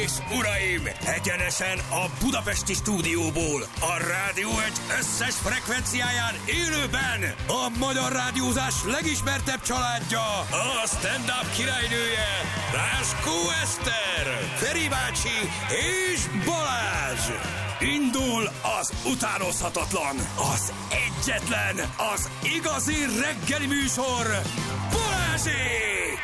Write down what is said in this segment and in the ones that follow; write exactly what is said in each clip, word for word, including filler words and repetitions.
és uraim, egyenesen a budapesti stúdióból, a Rádió egy összes frekvenciáján élőben a magyar rádiózás legismertebb családja, a stand-up királynője, Ráskó Eszter, Feri bácsi és Balázs. Indul az utánozhatatlan, az egyetlen, az igazi reggeli műsor, Balázsék!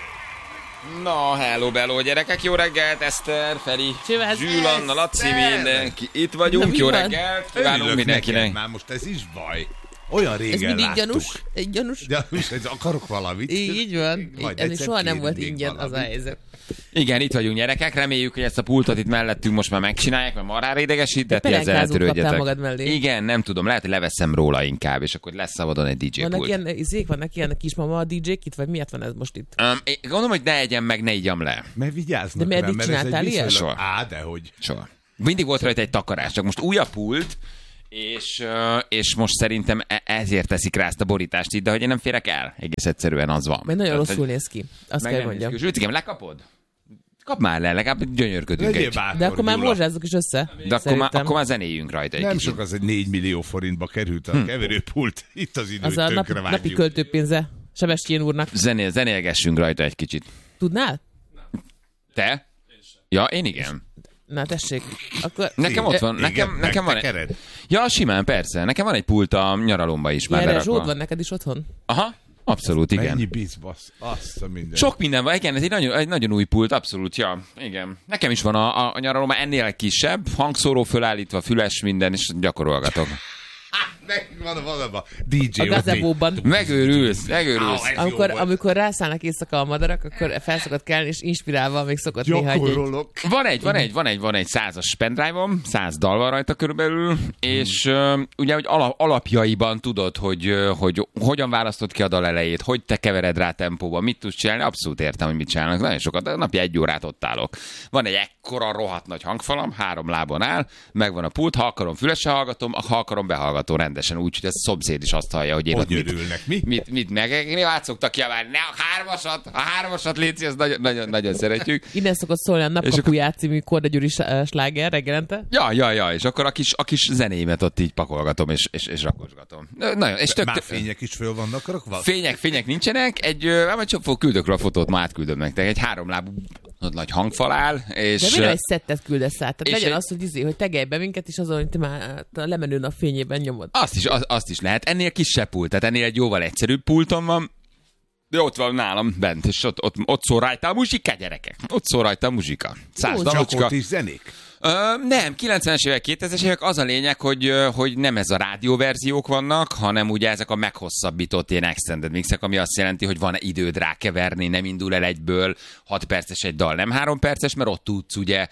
Na, hello, bello, gyerekek, jó reggelt, Eszter, Feri, Zsül, Anna, Laci, mindenki, itt vagyunk, jó reggelt, kívánunk mindenkinek. Már most ez is baj. Olyan régen ez mindig láttuk. gyanús, egy gyanús. Gyanús, ez akarok valamit. Így van, ez soha nem volt ingyen valamit. Az a helyzet. Igen, itt vagyunk, gyerekek, reméljük, hogy ezt a pultot itt mellettünk most már megcsinálják, mert marhára idegesít, de ti ezzel eltörődjetek. magad mellé. Igen, nem tudom, lehet, hogy leveszem róla inkább, és akkor lesz szabadon egy dé dzsé vannak pult. Ilyen, izék, vannak ilyen kismama a dé dzsék itt, vagy miért van ez most itt? Um, én gondolom, hogy ne egyem meg, ne igyam le. Mert vigyáznak de rá, mert csináltál ilyen? Soha. Á, dehogy. Soha. Mindig volt rajta egy takarás, csak most új a pult, és, és most szerintem ezért teszik rá ezt a borítást itt, de hogy én nem férek el, egész egyszerűen az van. Mert nagyon tehát, rosszul néz ki, azt kell mondjam. Zsültikém, lekapod? Kap már le, legalább gyönyörködünk egy. Bátor, de akkor már Gyula. morzsázzuk is össze. De akkor már, akkor már zenéljünk rajta egy Nem kicsit. sok az, egy négy millió forintba került a hm. keverőpult. Itt az idő, az a nap, napi költőpénze Sebestyén úrnak. Zenél, zenélgessünk rajta egy kicsit. Tudnál? Te? Ja, én igen. Na tessék. Akkor... Nekem ott van, nekem, igen, nekem van egy... Ja, simán, persze. Nekem van egy pult a nyaralomba is már lerakva. lerakva. Van neked is otthon? Aha, abszolút, igen. Mennyi bizbasz, azt a minden. Sok minden van, igen, ez egy nagyon, egy nagyon új pult, abszolút, ja, igen. Nekem is van a, a, a nyaralomba, ennél egy kisebb, hangszóró fölállítva, füles, minden, és gyakorolgatok. Van valami dé dzsé. A gazebóban. Megőrülsz, megőrülsz. Á, amikor, amikor rászállnak éjszaka a madarak, akkor fel szokott kelni, és inspirálva még szokott néha egy... Van egy, van egy, van egy, van egy százas pendrive-om, száz dal van rajta körülbelül, és uh, ugye, hogy alap, alapjaiban tudod, hogy, uh, hogy hogyan választod ki a dal elejét, hogy te kevered rá tempóba, mit tudsz csinálni, abszolút értem, hogy mit csinálnak. Nagyon sokat, napi egy órát ott állok. Van egy ekkora rohadt nagy hangfalam, három lábon áll, megvan a pult, ha akarom fülesre hallgatom, ha akarom behallgató rendesen, úgy, hogy a szomszéd is azt hallja, hogy én hogy ott mit, mi? mit, mit meg. Én át szoktak kiabálni, ne a hármasat, a hármasat léci, azt nagyon, nagyon, nagyon szeretjük. Innen szokott szólni a Napkapuját című Korda Gyuri sláger reggelente. Ja, ja, ja, és akkor a kis, a kis zenémet ott így pakolgatom, és, és, és rakosgatom. Nagyon, és tök, már fények is föl vannak rakva? Fények, fények nincsenek, egy, majd csak küldök rá a fotót, ma átküldöm nektek, egy háromlábú nagy hangfal áll, és... De miért egy szettet küldesz át? Tehát legyen egy... az, hogy, izé, hogy tegelj be minket, és azon, hogy te már a lemenő nap fényében nyomod. Azt is, az, azt is lehet. Ennél kisebb pult, tehát ennél egy jóval egyszerűbb pulton van, de ott van nálam bent, és ott, ott, ott szól rajta a muzsika, gyerekek. Ott szól rajta a muzsika. Száz dalocska. Csak ott is zenék? Ö, nem, kilencvenes évek, kétezres évek, az a lényeg, hogy, hogy nem ez a rádióverziók vannak, hanem ugye ezek a meghosszabbított ilyen extended mixek, ami azt jelenti, hogy van időd rá keverni, nem indul el egyből hat perces egy dal, nem három perces, mert ott tudsz ugye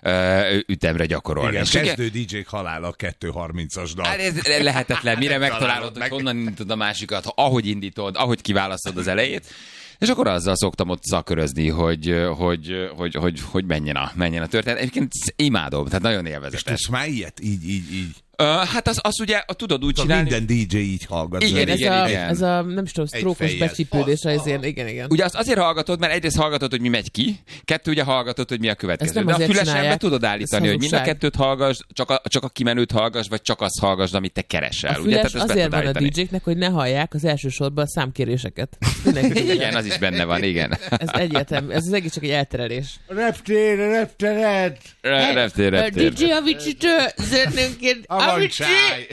ütemre gyakorolni. Igen, és kezdő dé dzsék halála a kettő harmincas dal. Hát ez lehetetlen, mire megtalálod, hogy honnan indítod a másikat, ahogy indítod, ahogy kiválasztod az elejét. És akkor azzal szoktam ott szakörözni, hogy, hogy, hogy, hogy, hogy menjen, a, menjen a történet. Egyébként imádom, tehát nagyon élvezetes. És tudsz már ilyet? Így, így, így. Uh, hát az, az ugye tudod úgy csinálni... Minden dé dzsé így hallgat. Igen, ez, igen, a, igen. ez a, nem is tudom, sztrókos becsípődés, az ilyen, igen, igen. Ugye azt azért hallgatod, mert egyrészt hallgatod, hogy mi megy ki, kettő ugye hallgatod, hogy mi a következő. De a fülesen csinálják. be tudod állítani, hogy mind a kettőt hallgass, csak a, csak a kimenőt hallgass, vagy csak azt hallgass, amit te keresel. A ugye? füles Tehát azért van a dé dzséknek, hogy ne hallják az első sorban a számkéréseket. Igen, az is benne van, igen. Ez egyértelmű, ez az egész csak egy elterelés. Reptér, reptered! Reptér, reptér. dé dzsé Avicii-től zöldnőnként Avicii!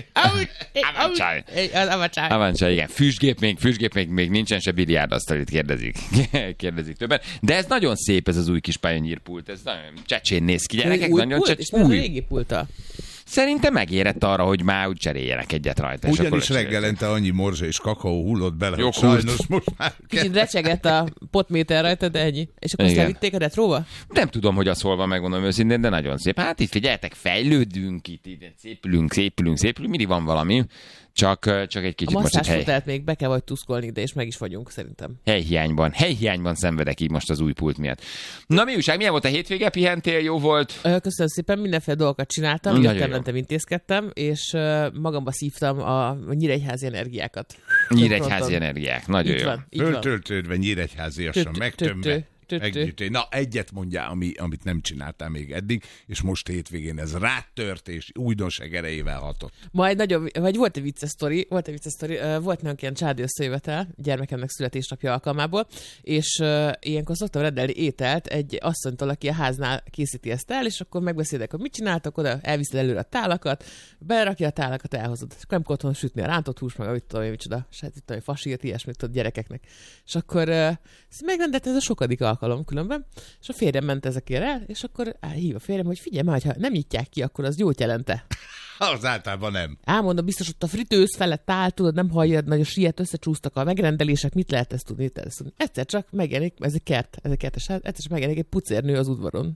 Avancsáj. Avancsáj. Avancsáj, igen. Füstgép még, füstgép még, még nincsen, se biliárdasztal, itt kérdezik. kérdezik többen. De ez nagyon szép, ez az új kis Pioneer-pult. Ez nagyon csecsén néz ki, gyerekek. Új nagyon pult? csecs... És mi a régi pulta? Szerintem megérett arra, hogy már úgy cseréljenek egyet rajta. Ugyanis reggelente annyi morzsa és kakaó hullott bele, jó, hogy sajnos most már... Kicsit recsegett a potméter rajta, de ennyi. És akkor azt levitték a retróba? Nem tudom, hogy az hol van, megmondom őszintén, de nagyon szép. Hát itt figyeljetek, fejlődünk, itt, itt szépülünk, szépülünk, szépülünk, mindig van valami. Csak, csak egy kicsit a most egy hely... tehát még be kell vagy tuszkolni, de és meg is vagyunk szerintem. Helyhiányban, helyhiányban szenvedek így most az új pult miatt. Na mi újság, milyen volt a hétvége? Pihentél, jó volt? Köszönöm szépen, mindenféle dolgokat csináltam, jöttem, mentem, intézkedtem, és magamba szívtam a nyíregyházi energiákat. Nyíregyházi energiák, nagyon így jó. Van, így Föltöltődve nyíregyháziasan megtömve. Meggyűjtő. Na, egyet mondjál, ami, amit nem csináltál még eddig, és most hétvégén ez rátört, és újdonság erejével hatott. Majd nagyon, vagy volt egy vicces sztori, volt egy vicces sztori, volt nagyon ilyen családi összejövetel gyermekemnek születésnapja alkalmából, és uh, ilyenkor szoktam rendelni ételt egy asszonytól, aki a háznál készíti ezt el, és akkor megbeszélek, hogy mit csináltak, oda elviszed előre a tálakat, berakja a tálakat, elhozod. És akkor nem otthon sütni a rántott hús, meg mit tudom én, micsoda, sejtettem, fasírt, ilyesmit tudod gyerekeknek. És akkor uh, megrendelte ez a sokadik alkalom különben, és a férjem ment ezekért el, és akkor á, hív a férjem, hogy figyelj már, ha nem nyitják ki, akkor az jót jelente. Az általában nem. Elmondom, biztos ott a fritőz felett áll, tudod, nem hallja, nagyon siet, összecsúsztak a megrendelések, mit lehet ezt tudni, ezt tudni. Egyszer csak megjelenik, ez egy kert, ez egy kertes ház, egyszer csak megjelenik egy pucérnő az udvaron.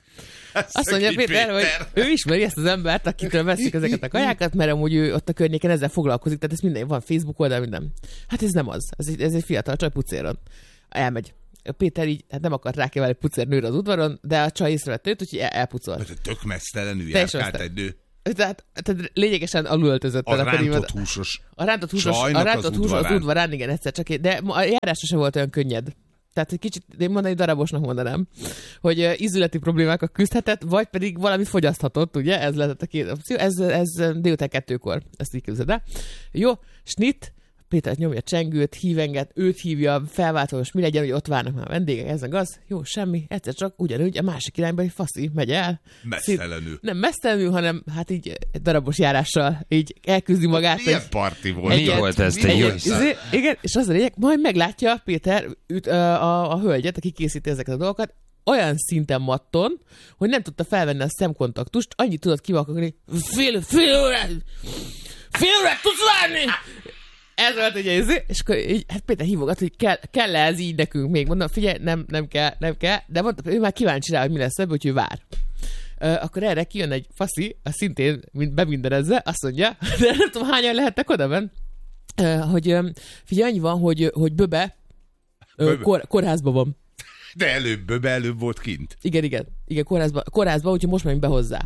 Ez azt mondja Péter, Péter, hogy ő ismeri ezt az embert, akitől veszik ezeket a kajákat, mert amúgy ő ott a környéken ezzel foglalkozik, tehát ez minden, van Facebook oldal, minden. Hát ez nem az, ez egy, ez egy fiatal csaj pucéron. Elmegy. Péter így hát nem akart rákevelni pucérnőre az udvaron, de a csaj észrevett őt, úgyhogy el, elpucolt. Mert tök mesztelenül járkált egy nő. Tehát, tehát lényegesen alulöltözött. A rántott húsos. A rántott húsos, a rántott húsos az udvarán, igen, egyszer csak. De a járásra sem volt olyan könnyed. Tehát egy kicsit, én mondani, darabosnak mondanám, hogy uh, ízületi problémákkal küzdhetett, vagy pedig valamit fogyaszthatott, ugye? Ez lehetett a két opció. Ez, ez délután kettőkor, ezt így képzeld el. Jó, snit, Péter nyomja a csengőt, hívenget, őt hívja, felváltva, most mi legyen, hogy ott várnak már a vendégek, ez meg az. Jó, semmi, egyszer csak ugyanúgy a másik irányba egy faszi megy el. Mesztelenül. Szín, nem mesztelenül, hanem hát így darabos járással, így elküzdi magát. Milyen parti volt? Mi volt ez, te jó? Igen, és az a lényeg, majd meglátja Péter üt, a, a, a hölgyet, aki készíti ezeket a dolgokat, olyan szinten matton, hogy nem tudta felvenni a szemkontaktust, annyit tudott kivakarni, fél, fél órát, fél órát tudsz várni! Ez volt ugye ez, és akkor így, hát Péter hívogat, hogy kell, kell ez így nekünk még. Mondom, figyelj, nem, nem kell, nem kell, de mondta, ő már kíváncsi rá, hogy mi lesz ebből, hogy ő vár. Uh, akkor erre kijön egy faszi, a szintén beminderezve, azt mondja, de nem tudom, hányan lehettek oda benn, uh, hogy um, figyelj, annyi van, hogy, hogy Böbe, uh, Böbe. Kor, kórházban van. De előbb, Böbe előbb volt kint. Igen, igen, igen, kórházban, kórházban, úgyhogy most menjünk be hozzá.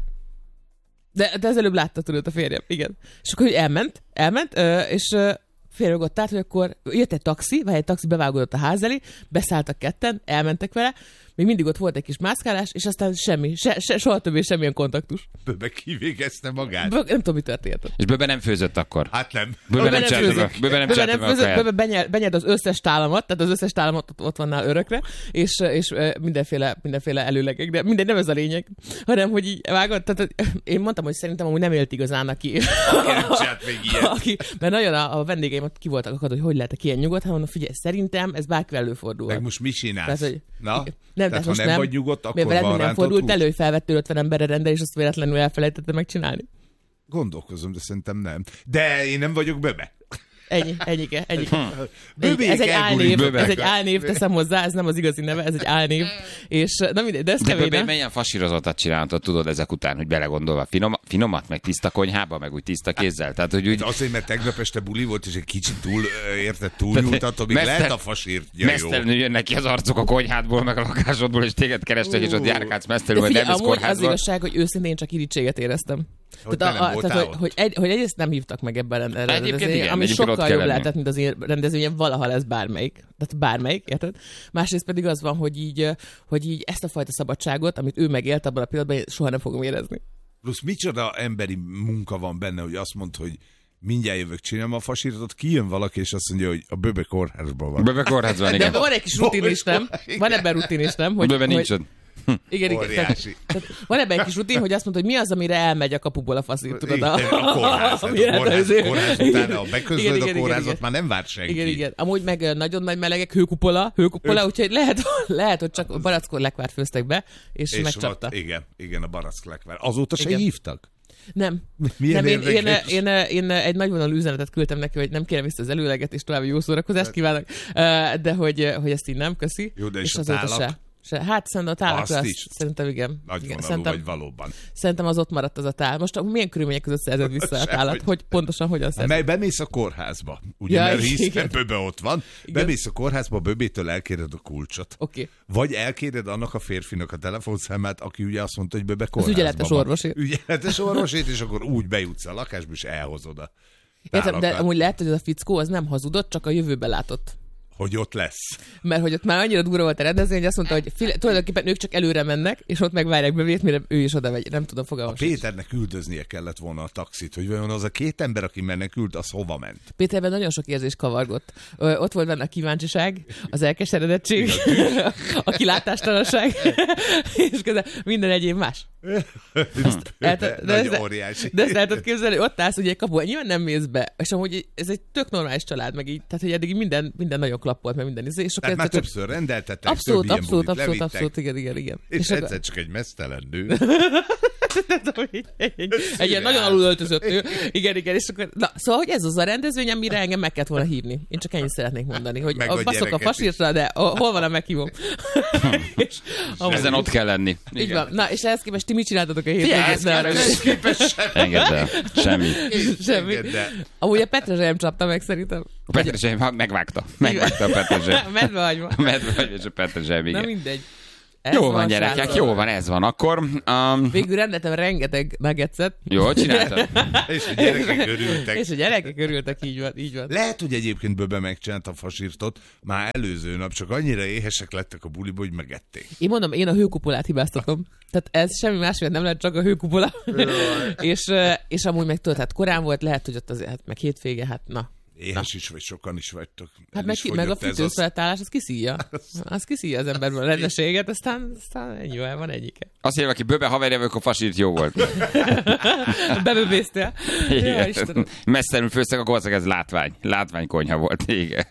De, de az előbb látta, tudod, a férjem, igen. És akkor elment, elment, uh, és uh, férjeg ott állt, hogy akkor jött egy taxi, vagy egy taxi bevágódott a ház elé, beszálltak ketten, elmentek vele, még mindig ott volt egy kis mászkálás, és aztán semmi, se, se, soha többé semmilyen kontaktus. Böbe kivégezte magát. Böbe, nem tudom, mi történt. És Böbe nem főzött akkor? Hát nem. Böbe, Böbe nem főzött. Böbe nem, Böbe nem főzött, Böbe benyed, benyed az összes tálamat, tehát az összes tálamat ott, ott van nál örökre, és, és mindenféle, mindenféle előlegek, de minden nem ez a lényeg, hanem, hogy így vágott, tehát én mondtam, hogy szerintem amúgy nem élt igazán, aki, aki mert nagyon a, a vendégeimet ki voltak akad, hogy hogy lehetek ilyen nyugodt, hanem mondom, figyelj, szerintem ez bárkivel előfordul. Meg most mit csinálsz? Tehát, hogy, Na? Nem, tehát ha nem, nem vagy nyugodt, akkor van rántott nem fordult hús? elő, hogy felvettél ötven emberre rendel, és azt véletlenül elfelejtette megcsinálni. Gondolkozom, de szerintem nem. De én nem vagyok Böbe. Ennyi, ennyike, ennyike. Ennyi. Ez egy álnév, ez egy álnév, teszem hozzá, ez nem az igazi neve, ez egy álnév. És na mindegy, de ez de kemény. De milyen fasírozottat csináltad, tudod, ezek után, hogy belegondolva finom, finomat, meg tiszta konyhába, meg úgy tiszta kézzel. Tehát, hogy úgy... Azért, mert tegnap este buli volt, és egy kicsit túl, érted, túlnyúltat, amíg mesztel, lehet a fasírt. Ja, mesztelenül jönnek ki az arcok a konyhádból, meg a lakásodból, és téged kerestek, és ott járkálsz mesztelenül, vagy nem ez kórházba. Az igazság, hogy őszintén csak irítséget éreztem. Hogy, tehát, a, tehát hogy, hogy, egy, hogy egyrészt nem hívtak meg ebben a rendezvényen, ami sokkal jobb lehetett, mint az én rendezvényen valaha lesz bármelyik. Tehát bármelyik, érted? Másrészt pedig az van, hogy így, hogy így ezt a fajta szabadságot, amit ő megélt abban a pillanatban, soha nem fogom érezni. Plusz micsoda emberi munka van benne, hogy azt mondta, hogy mindjárt jövök, csinálom a fasírtot, kijön valaki, és azt mondja, hogy a Böbe kórházban van. Böbe kórházban, igen. De van egy kis rutin is, nem? Van ebben rutin is, nem? Hogy, Böbe nincs ott. Igen, igen. Tehát, tehát van ebben egy kis rutin, hogy azt mondta, hogy mi az, amire elmegy a kapuból a faszír, tudod? A, a kórház. A kórház, kórház után, ha beközlöd a kórházat, már nem vár senki. Igen, igen. Amúgy meg nagyon nagy melegek, hőkupola, hőkupola, úgyhogy lehet, lehet, hogy csak barackor lekvárt főztek be, és, és megcsapta. Ott, igen, igen, a barack lekvár. Azóta se hívtak? Nem. nem én, én, én, én, én egy nagyvonalú üzenetet küldtem neki, hogy nem kérem vissza az előleget, és további jó szórakozást kívánok, de hogy, hogy ezt így nem, köszi. Jó, de és, és a tálak? Se. Hát szerintem a tálak az, szerintem igen. Nagyvonalú vagy valóban. Szerintem az ott maradt az a tál. Most milyen körülmények között szerzed vissza a tálat? Hogy, hogy pontosan hogyan szerzed? Mely bemész a kórházba, ugye, ja, mert hisz, Böbe ott van. Igen. Bemész a kórházba, Böbétől elkéred a kulcsot. Okay. Vagy elkéred annak a férfinak a telefonszámát, aki ugye azt mondta, hogy Böbe kórházban. Az ügyeletes orvosét. Ügyeletes orvosét, és akkor úgy bejutsz a lakásba, és elhozod a Értem, de amúgy lehet, hogy az a fickó az nem hazudott, csak a jövőbe látott. hogy ott lesz. Mert hogy ott már annyira durva volt a rendezvény, hogy azt mondta, hogy fél, tulajdonképpen ők csak előre mennek, és ott megvárják bevét, mire ő is oda megy. Nem tudom, fogalmam. Péternek üldöznie kellett volna a taxit, hogy vajon az a két ember, aki menekült, az hova ment. Péterben nagyon sok érzés kavargott. Ö, ott volt benne a kíváncsiság, az elkeseredettség, a kilátástalanság, és közben minden egyéb más. Ezt, el, de, de, Nagy de, óriási. de ezt el tudod képzelni, ott állsz ugye egy kapu, nyilván nem mész be, és amúgy ez egy tök normális család, meg így, tehát hogy eddig minden, minden nagyon klappolt, meg minden izé, és Tehát már akkor... többször rendeltettek, Abszolút, több abszolút, ilyen abszolút, levittek, abszolút, igen, igen, igen. és, és egyszer akkor... csak egy meztelen nő. egy, egy, egy ilyen nagyon alulöltözött nő. Igen, igen, és akkor... Na, szóval, hogy ez az a rendezvény, amire engem meg kellett volna hívni. Én csak ennyit szeretnék mondani, hogy Meg a a baszok a gyereket fasírtra, de a, hol van a meghívom? és, amúgy- Ezen ott kell lenni. Így van. Na, és ehhez képest ti mit csináltatok a héten? Figyelj, Ne arra- Ez képes Engedd el. Semmi. Semmi. Engedd el. Amúgy a Petrezsely nem csapta meg szerintem. A Petrezsely megvágta. Megvágta a Petrezsely. Medve hagyma. A medve és a Petrezsely, Na igen. mindegy. Ez Jó van, gyerekek, srácok. jó van, ez van. Akkor um, Végül rendeltem rengeteg nuggetset. jól csináltad? És a gyerekek örültek. És a gyerekek örültek, így van, így van. Lehet, hogy egyébként Böbe megcsinálta a fasírtot, már előző nap, csak annyira éhesek lettek a buliba, hogy megették. Én mondom, én a hőkupolát hibáztatom. Tehát ez semmi más miatt nem lehet, csak a hőkupola. és, ö, és amúgy meg tudod, hát korán volt, lehet, hogy ott azért, hát meg hétvége, hát na. Éhes is vagy, sokan is vagytok. Hát El meg, is ki, meg a fogyott ez az- fűtőszfeltállás, az kiszíja. Az kiszíja az emberből a rendeséget, aztán, aztán ennyi el van egyike. Azt hívja, aki Böbe haverja, vagyok, a fasírt jó volt. Beböbéztél. Ja, Igen. Istenem. Messzenül főztek, akkor valószínűleg ez látvány. Látványkonyha volt, igen.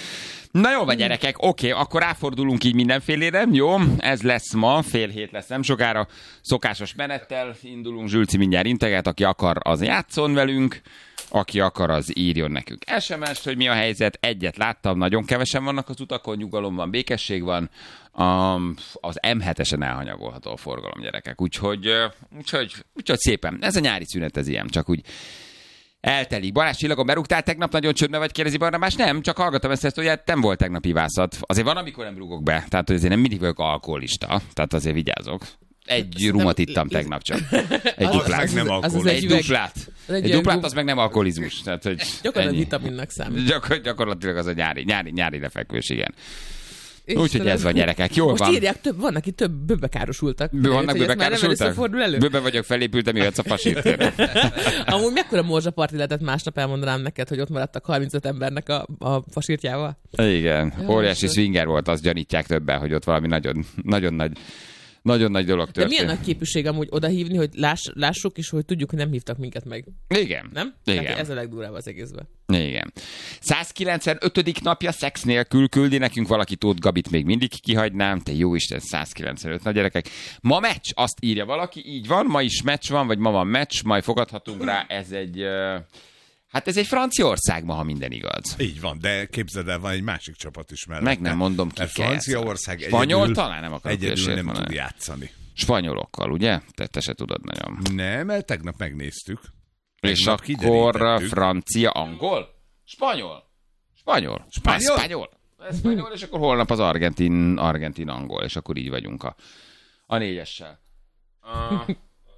Na jó van, gyerekek, oké, akkor ráfordulunk így mindenfélére, jó? Ez lesz ma, fél hét lesz nem sokára. Szokásos menettel indulunk, Zsülci mindjárt integet, aki akar, az játszon velünk, aki akar, az írjon nekünk es em es-t, hogy mi a helyzet. Egyet láttam, nagyon kevesen vannak az utakon, nyugalom van, békesség van. Um, az em hetesen elhanyagolható a forgalom, gyerekek. Úgyhogy, uh, úgyhogy, úgyhogy szépen. Ez a nyári szünet, ez ilyen, csak úgy eltelik. Balázs Csillagon berúgtál tegnap, nagyon csődbe vagy, kérdezi Barnabás? Nem, csak hallgattam ezt, hogy hát nem volt tegnap ivászat. Azért van, amikor nem rúgok be, tehát hogy azért nem mindig vagyok alkoholista, tehát azért vigyázok. Egy rumot ittam tegnap csak. Egy Az duplát. meg nem az- az alkohol. egy Egy üveg. duplát. Az egy Egy ilyen duplát, rum- az meg nem alkoholizmus. Tehát, hogy Gyakorlatilag ennyi. vitaminnak számít. Gyakor- gyakorlatilag az a nyári, nyári, nyári lefekvés, igen. Úgyhogy Istenem. ez van, gyerekek. Jól Most van. írják, több, vannak itt több böbekárosultak. Bő, vannak Úgyhogy ez már nem bőbekárosultak? először fordul elő. Bőbe vagyok, felépültem, jöhetsz a fasírtérre. Amúgy mekkora morzsaparti lehetett másnap, elmondanám neked, hogy ott maradtak harmincöt embernek a, a fasírtjával. Igen, óriási Istenem. swinger volt, azt gyanítják többen, hogy ott valami nagyon, nagyon nagy, nagyon nagy dolog De történt. milyen nagy képűség amúgy odahívni, hogy láss, lássuk is, hogy tudjuk, hogy nem hívtak minket meg. Igen. Nem? Igen. Tehát ez a legdurább az egészben. Igen. százkilencvenötödik napja szex nélkül küldi nekünk valaki, Tóth Gabit még mindig kihagynám. Te jó Isten, százkilencvenöt, na gyerekek. Ma meccs, azt írja valaki, így van, ma is meccs van, vagy ma van meccs, majd fogadhatunk rá, ez egy... Uh, hát ez egy Franciaország ma, ha minden igaz. Így van, de képzeld el, van egy másik csapat is mellette. Meg nem mondom, ki Mert kell. Franciaország Spanyol egyedül, talán nem akarok egyedül hülyeséget nem mondani. tud játszani. Spanyolokkal, ugye? Te, te se tudod nagyon. Nem, mert tegnap megnéztük. És Tegnap akkor kiderítettük. francia, angol? Spanyol. Spanyol. Spanyol? Ah, spanyol. Ez spanyol, és akkor holnap az argentin, argentin, angol, és akkor így vagyunk a, a négyessel. Uh,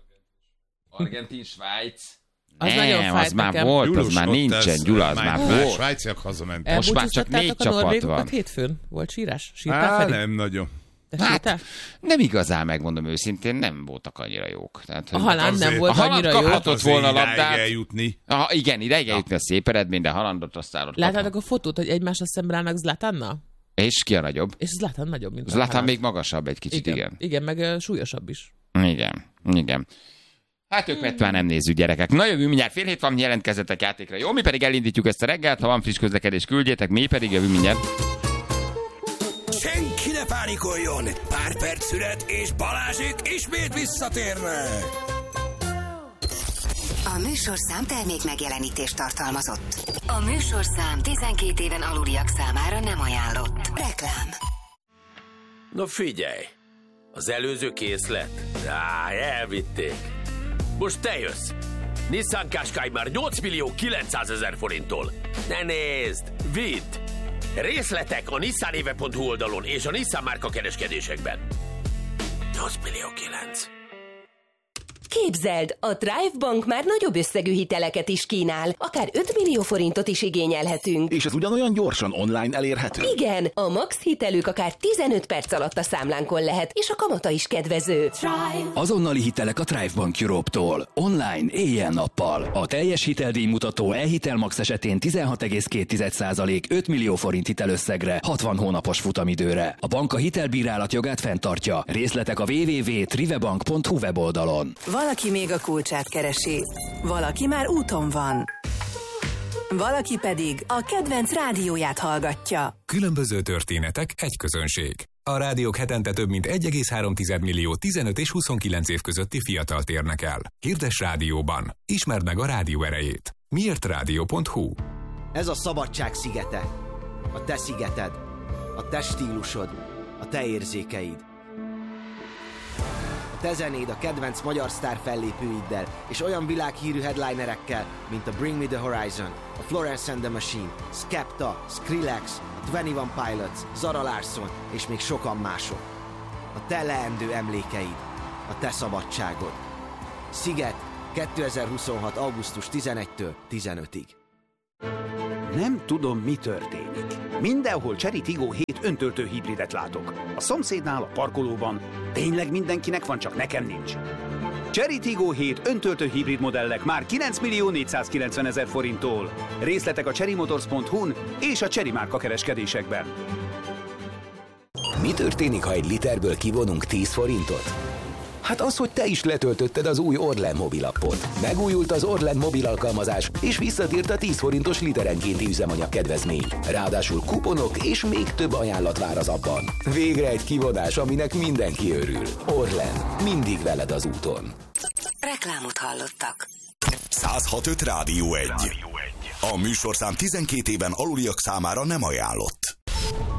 argentin, Svájc. Az Nem, nagyon fájt az már nekem. volt, Gyulus, az már ott nincsen, ez- Gyula, az már volt. Svájciak hazamentek. Most már csak négy Elbúcsúztattátok a csapat norvégokat van. hétfőn? Volt sírás? Sírtál, Á, Feri? nem nagyon. Te Hát, sírtál? nem igazán, megmondom őszintén, nem voltak annyira jók. Tehát, A hogy- Haaland nem azért- volt A Haaland annyira jó. kaphatott Azért volna idáig labdát. eljutni. Aha, igen, ideig eljutni a szép eredmény, de Haalandot aztán ott Láttátok a fotót, hogy egymásra szemben állnak Zlatannal? És ki a nagyobb? És Zlatan nagyobb, mint a Zlatan Haaland. még magasabb egy kicsit, igen. Igen, igen meg uh, súlyosabb is. Igen, igen. Hát ők mert már nem nézzük, gyerekek. Na jövő mindjárt fél hét van, jelentkezzetek játékra. Jó, mi pedig elindítjuk ezt a reggelt, ha van friss közlekedés, küldjétek, mi pedig jövő mindjárt. Senki ne pánikoljon! Pár perc szünet, és Balázsék ismét visszatérnek! A műsorszám termék megjelenítést tartalmazott. A műsorszám tizenkét éven aluliak számára nem ajánlott. Reklám. Na figyelj! Az előző készlet? Á, elvitték. Most te jössz! Nissan Qashqai már nyolc millió kilencszázezer forinttól. Ne nézd! Vidd! Részletek a nissanéve pont hu oldalon és a Nissan márka kereskedésekben. nyolc millió kilenc. Képzeld, a Thrive Bank már nagyobb összegű hiteleket is kínál, akár öt millió forintot is igényelhetünk. És ez ugyanolyan gyorsan online elérhető? Igen, a max hitelük akár tizenöt perc alatt a számlánkon lehet, és a kamata is kedvező. Thrive. Azonnali hitelek a Thrive Bank Europe-tól. Online, éjjel-nappal. A teljes hiteldíjmutató e-hitel max esetén tizenhat egész két százalék öt millió forint hitelösszegre, hatvan hónapos futamidőre. A bank a hitelbírálat jogát fenntartja. Részletek a double-u double-u double pont trivebank pont hu weboldalon. Valaki még a kulcsát keresi, valaki már úton van, valaki pedig a kedvenc rádióját hallgatja. Különböző történetek, egy közönség. A rádiók hetente több mint egy egész három millió tizenöt és huszonkilenc év közötti fiatalt érnek el. Hirdess rádióban. Ismerd meg a rádió erejét. miért rádió pont hu. Ez a szabadság szigete. A te szigeted. A te stílusod. A te érzékeid. A te zenéd a kedvenc magyar sztár fellépőiddel, és olyan világhírű headlinerekkel, mint a Bring Me The Horizon, a Florence and the Machine, Skepta, Skrillex, a Twenty One Pilots, Zara Larsson és még sokan mások. A te leendő emlékeid. A te szabadságod. Sziget, kétezer-huszonhat. augusztus tizenegyedikétől tizenötödikéig. Nem tudom, mi történik. Mindenhol Chery Tiggo hét öntöltő hibridet látok. A szomszédnál, a parkolóban. Tényleg mindenkinek van, csak nekem nincs. Chery Tiggo hét öntöltő hibrid modellek már kilenc millió négyszázkilencven ezer forinttól. Részletek a chery motors pont hu-n és a Chery márka kereskedésekben. Mi történik, ha egy literből kivonunk tíz forintot? Hát az, hogy te is letöltötted az új Orlen mobilappot. Megújult az Orlen mobil alkalmazás, és visszatért a tíz forintos literenkénti üzemanyag kedvezmény. Ráadásul kuponok és még több ajánlat vár az appban. Végre egy kivonás, aminek mindenki örül. Orlen, mindig veled az úton. Reklámot hallottak. száz hat öt Rádió egy. A műsorszám tizenkét éven aluliak számára nem ajánlott.